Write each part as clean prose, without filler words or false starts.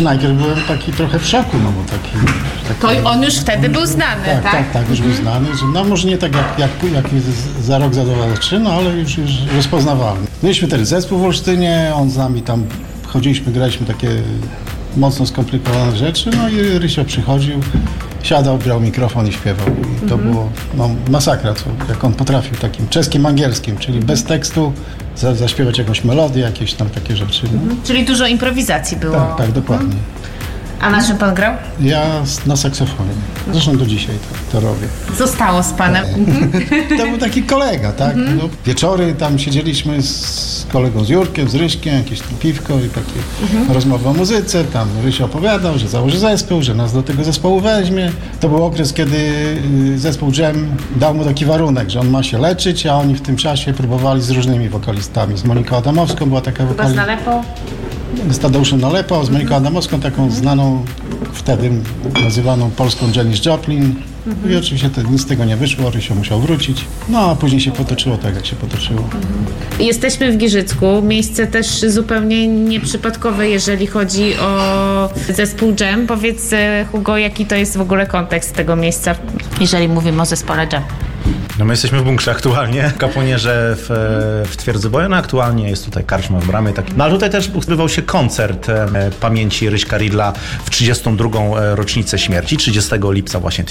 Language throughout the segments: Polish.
Znaczy najpierw byłem taki trochę w szoku, no bo taki... To on już wtedy był znany, tak? Tak, już był znany. Że, no może nie tak jak za rok, za 2, za 3, no ale już rozpoznawalny. Mieliśmy też zespół w Olsztynie, on z nami tam chodziliśmy, graliśmy takie mocno skomplikowane rzeczy, no i Rysio przychodził, siadał, brał mikrofon i śpiewał. I to było masakra, jak on potrafił takim czeskim, angielskim, czyli bez tekstu zaśpiewać jakąś melodię, jakieś tam takie rzeczy. No. Czyli dużo improwizacji było. Tak, dokładnie. A na czym pan grał? Ja na saksofonie. Zresztą do dzisiaj to robię. Zostało z panem. To był taki kolega, tak? No, wieczory tam siedzieliśmy z kolegą, z Jurkiem, z Ryśkiem, jakieś tam piwko i takie rozmowy o muzyce. Tam Rysio opowiadał, że założy zespół, że nas do tego zespołu weźmie. To był okres, kiedy zespół Dżem dał mu taki warunek, że on ma się leczyć, a oni w tym czasie próbowali z różnymi wokalistami. Z Moniką Adamowską była taka wokalistka. Chyba z Nalepą? Z Tadeuszem Nalepą, z Moniką Adamowską, taką znaną wtedy nazywaną polską Janis Joplin. I oczywiście nic z tego nie wyszło, Rysio musiał wrócić. No a później się potoczyło tak, jak się potoczyło. Jesteśmy w Giżycku, miejsce też zupełnie nieprzypadkowe, jeżeli chodzi o zespół Dżem. Powiedz, Hugo, jaki to jest w ogóle kontekst tego miejsca, jeżeli mówimy o zespole Dżem? No my jesteśmy w bunkrze aktualnie, w Kaponierze w Twierdzy Bojana. Aktualnie jest tutaj karczma w bramie. No ale tutaj też odbywał się koncert pamięci Ryśka Ridla w 32. rocznicę śmierci, 30 lipca właśnie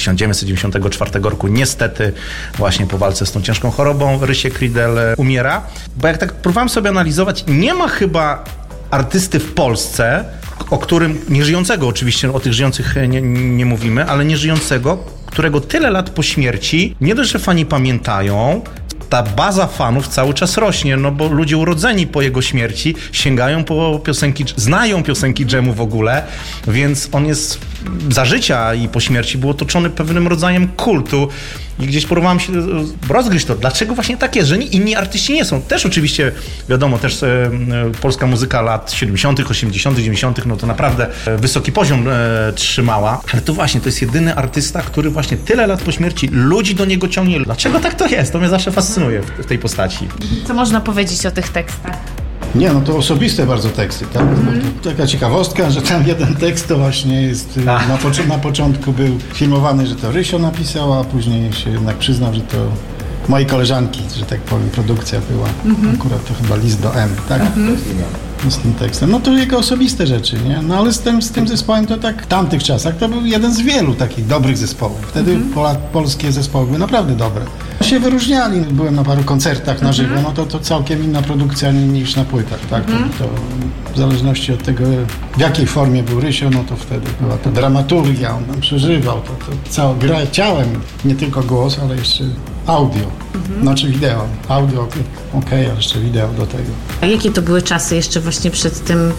1994 roku. Niestety właśnie po walce z tą ciężką chorobą Rysiek Riedel umiera. Bo jak tak próbowałem sobie analizować, nie ma chyba artysty w Polsce, o którym, nieżyjącego oczywiście, o tych żyjących nie mówimy, ale nieżyjącego, którego tyle lat po śmierci, nie dość, że fani pamiętają, ta baza fanów cały czas rośnie, no bo ludzie urodzeni po jego śmierci sięgają po piosenki, znają piosenki Dżemu w ogóle, więc on jest za życia i po śmierci był otoczony pewnym rodzajem kultu. I gdzieś próbowałem się rozgryźć to, dlaczego właśnie tak jest, że inni artyści nie są. Też oczywiście, wiadomo, też polska muzyka lat 70., 80., 90., no to naprawdę wysoki poziom trzymała. Ale to właśnie, to jest jedyny artysta, który właśnie tyle lat po śmierci ludzi do niego ciągnie. Dlaczego tak to jest? To mnie zawsze fascynuje w tej postaci. Co można powiedzieć o tych tekstach? Nie, no to osobiste bardzo teksty, tak? Taka ciekawostka, że tam jeden tekst to właśnie jest, na początku był filmowany, że to Rysio napisał, a później się jednak przyznał, że to mojej koleżanki, że tak powiem, produkcja była. Akurat to chyba list do M, tak? Z tym tekstem. No to jego osobiste rzeczy, nie? No ale z tym zespołem to tak w tamtych czasach to był jeden z wielu takich dobrych zespołów. Wtedy polskie zespoły były naprawdę dobre. Się wyróżniali, byłem na paru koncertach na żywo, no to całkiem inna produkcja niż na płytach, tak? To w zależności od tego, w jakiej formie był Rysio, no to wtedy była ta dramaturgia, on tam przeżywał, to cała gra ciałem, nie tylko głos, ale jeszcze audio, znaczy wideo. Audio, okej, ale jeszcze wideo do tego. A jakie to były czasy jeszcze właśnie przed tym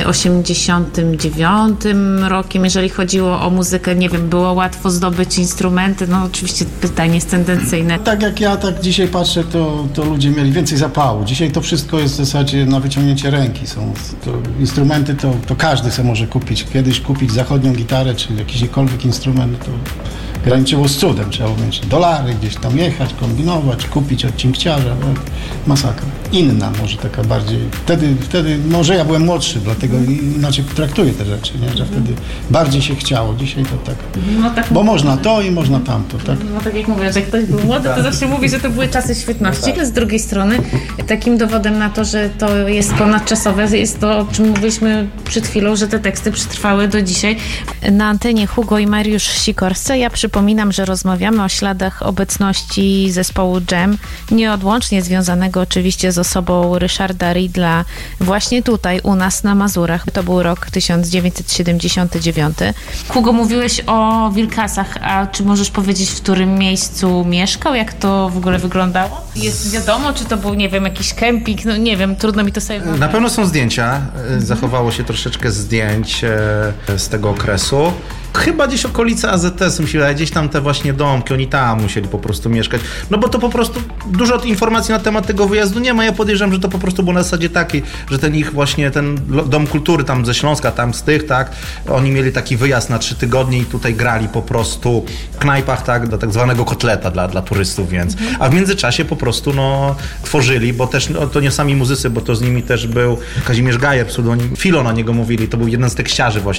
89 rokiem, jeżeli chodziło o muzykę? Nie wiem, było łatwo zdobyć instrumenty? No oczywiście pytanie jest tendencyjne. Tak jak ja tak dzisiaj patrzę, to ludzie mieli więcej zapału. Dzisiaj to wszystko jest w zasadzie na wyciągnięcie ręki. Instrumenty to każdy sobie może kupić. Kiedyś kupić zachodnią gitarę, czy jakikolwiek instrument, to graniczyło z cudem. Trzeba mieć dolary, gdzieś tam jechać, kombinować, kupić od cinkciarza. Masakra. Inna może taka bardziej. Wtedy może ja byłem młodszy, dlatego inaczej traktuję te rzeczy, nie? Że wtedy bardziej się chciało. Dzisiaj to tak. No tak, bo można to i można tamto, tak? No tak jak mówię, że jak ktoś był młody, to zawsze mówi, że to były czasy świetności. Z drugiej strony takim dowodem na to, że to jest ponadczasowe, jest to, o czym mówiliśmy przed chwilą, że te teksty przetrwały do dzisiaj. Na antenie Hugo i Mariusz Sikorscy. Ja przypominam, że rozmawiamy o śladach obecności zespołu Dżem, nieodłącznie związanego oczywiście z osobą Ryszarda Riedla właśnie tutaj u nas na Mazurach. To był rok 1979. Hugo, mówiłeś o Wilkasach, a czy możesz powiedzieć, w którym miejscu mieszkał? Jak to w ogóle wyglądało? Jest wiadomo, czy to był, nie wiem, jakiś kemping? No nie wiem, trudno mi to sobie wyobrazić. Na pewno są zdjęcia. Zachowało się troszeczkę zdjęć z tego okresu. Chyba gdzieś okolice AZS, mi się wydaje, gdzieś tam te właśnie domki, oni tam musieli po prostu mieszkać. No bo to po prostu dużo informacji na temat tego wyjazdu nie ma. Ja podejrzewam, że to po prostu było na zasadzie takiej, że ten ich właśnie, ten Dom Kultury tam ze Śląska, tam z tych, tak, oni mieli taki wyjazd na 3 tygodnie i tutaj grali po prostu w knajpach, tak, do tak zwanego kotleta dla turystów, więc. A w międzyczasie po prostu, no, tworzyli, bo też, no, to nie sami muzycy, bo to z nimi też był Kazimierz Gajer, pseudonim Filo na niego mówili, to był jeden z tekściarzy właśnie